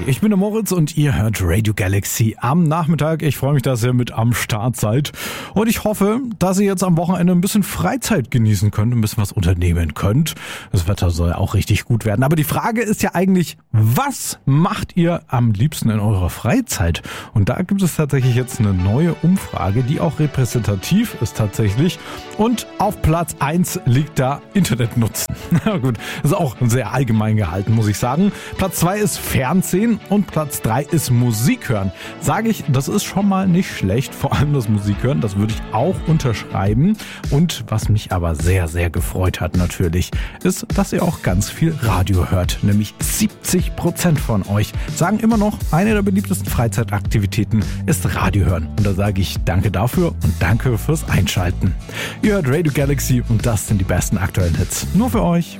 Ich bin der Moritz und ihr hört Radio Galaxy am Nachmittag. Ich freue mich, dass ihr mit am Start seid. Und ich hoffe, dass ihr jetzt am Wochenende ein bisschen Freizeit genießen könnt, ein bisschen was unternehmen könnt. Das Wetter soll auch richtig gut werden. Aber die Frage ist ja eigentlich, was macht ihr am liebsten in eurer Freizeit? Und da gibt es tatsächlich jetzt eine neue Umfrage, die auch repräsentativ ist tatsächlich. Und auf Platz 1 liegt da Internet nutzen. Na gut, das ist auch sehr allgemein gehalten, muss ich sagen. Platz 2 ist Fernsehen und Platz 3 ist Musik hören. Sage ich, das ist schon mal nicht schlecht, vor allem das Musik hören, das würde ich auch unterschreiben. Und was mich aber sehr, sehr gefreut hat natürlich, ist, dass ihr auch ganz viel Radio hört. Nämlich 70% von euch sagen immer noch, eine der beliebtesten Freizeitaktivitäten ist Radio hören. Und da sage ich danke dafür und danke fürs Einschalten. Ihr hört Radio Galaxy und das sind die besten aktuellen Hits. Nur für euch.